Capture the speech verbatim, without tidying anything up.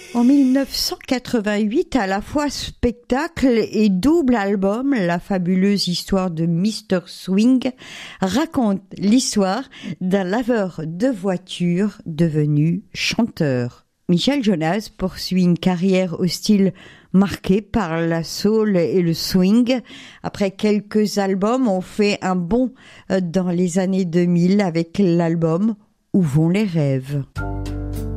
En mille neuf cent quatre-vingt-huit, à la fois spectacle et double album, la fabuleuse histoire de mister Swing raconte l'histoire d'un laveur de voitures devenu chanteur. Michel Jonas poursuit une carrière au style marqué par la soul et le swing. Après quelques albums, on fait un bond dans les années deux mille avec l'album Où vont les rêves.